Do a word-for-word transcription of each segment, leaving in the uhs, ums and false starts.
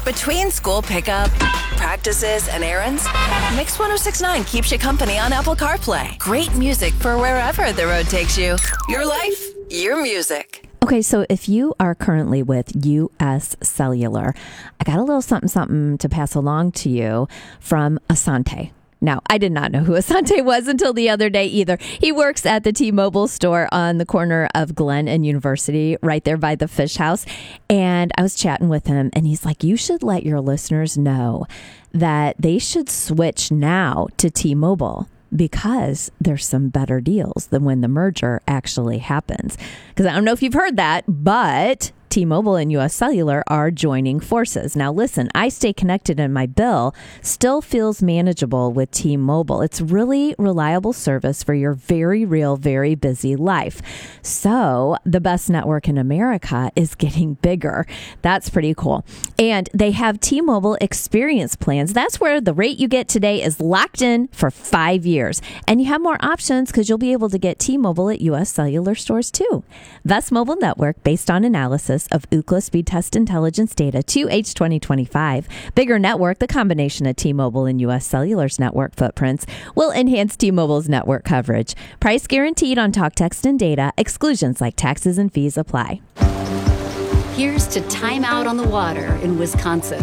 Between school pickup, practices, and errands, Mix one oh six point nine keeps you company on Apple CarPlay. Great music for wherever the road takes you. Your life, your music. Okay, so if you are currently with U S Cellular, I got a little something something to pass along to you from Asante. Now, I did not know who Asante was until the other day either. He works at the T-Mobile store on the corner of Glen and University, right there by the Fish House. And I was chatting with him, and he's like, you should let your listeners know that they should switch now to T-Mobile because there's some better deals than when the merger actually happens. Because I don't know if you've heard that, but T-Mobile and U S Cellular are joining forces. Now, listen, I stay connected and my bill still feels manageable with T-Mobile. It's really reliable service for your very real, very busy life. So the best network in America is getting bigger. That's pretty cool. And they have T-Mobile experience plans. That's where the rate you get today is locked in for five years. And you have more options because you'll be able to get T-Mobile at U S Cellular stores too. Thus, mobile network based on analysis of Ookla speed test intelligence data to H twenty twenty-five. Bigger network, the combination of T-Mobile and U S Cellular's network footprints will enhance T-Mobile's network coverage. Price guaranteed on talk, text, and data. Exclusions like taxes and fees apply. Here's to time out on the water in Wisconsin.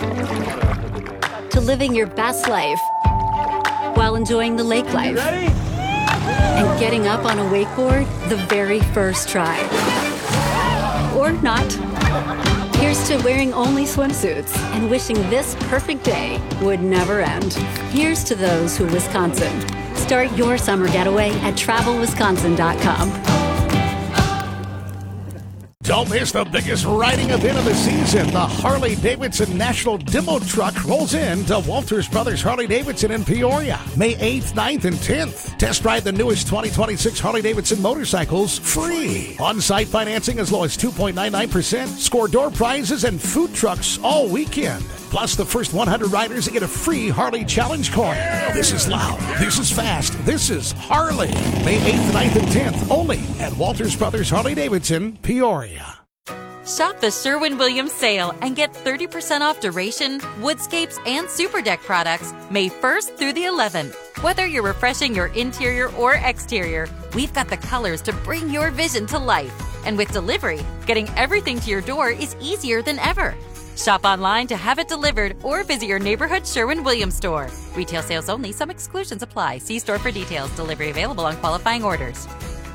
To living your best life while enjoying the lake life. And getting up on a wakeboard the very first try. Or not. Here's to wearing only swimsuits and wishing this perfect day would never end. Here's to those who Wisconsin. Start your summer getaway at travel wisconsin dot com. Don't miss the biggest riding event of the season. The Harley-Davidson National Demo Truck rolls in to Walters Brothers Harley-Davidson in Peoria, May eighth, ninth, and tenth. Test ride the newest twenty twenty-six Harley-Davidson motorcycles free. On-site financing as low as two point nine nine percent. Score door prizes and food trucks all weekend. Plus, the first one hundred riders get a free Harley Challenge coin. This is loud. This is fast. This is Harley. May eighth, ninth, and tenth. Only at Walters Brothers Harley-Davidson, Peoria. Shop the Sherwin-Williams sale and get thirty percent off Duration, Woodscapes, and Super Deck products May first through the eleventh. Whether you're refreshing your interior or exterior, we've got the colors to bring your vision to life. And with delivery, getting everything to your door is easier than ever. Shop online to have it delivered or visit your neighborhood Sherwin-Williams store. Retail sales only. Some exclusions apply. See store for details. Delivery available on qualifying orders.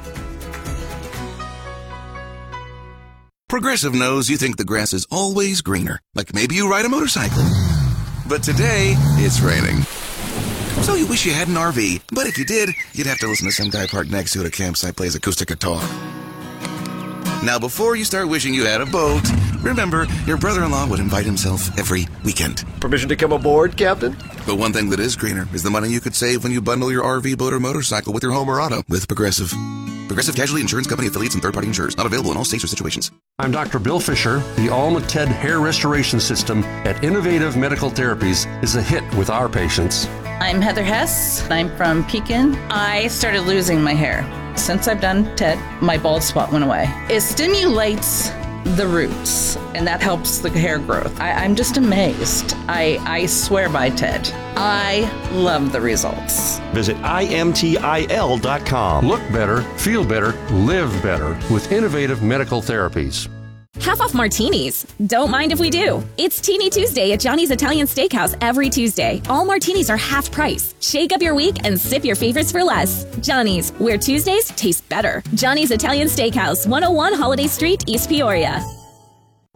Progressive knows you think the grass is always greener, like maybe you ride a motorcycle. But today, it's raining. So you wish you had an R V, but if you did, you'd have to listen to some guy parked next to it at a campsite plays acoustic guitar. Now, before you start wishing you had a boat, remember, your brother-in-law would invite himself every weekend. Permission to come aboard, Captain? But one thing that is greener is the money you could save when you bundle your R V, boat, or motorcycle with your home or auto with Progressive. Progressive Casualty Insurance Company affiliates and third-party insurers. Not available in all states or situations. I'm Doctor Bill Fisher. The Alma Ted Hair Restoration System at Innovative Medical Therapies is a hit with our patients. I'm Heather Hess. I'm from Pekin. I started losing my hair. Since I've done TED, my bald spot went away. It stimulates the roots, and that helps the hair growth. I, I'm just amazed. I, I swear by TED. I love the results. Visit I M T I L dot com. Look better, feel better, live better with Innovative Medical Therapies. Half off martinis. Don't mind if we do. It's Teeny Tuesday at Johnny's Italian Steakhouse every Tuesday. All martinis are half price. Shake up your week and sip your favorites for less. Johnny's, where Tuesdays taste better. Johnny's Italian Steakhouse, one oh one Holiday Street, East Peoria.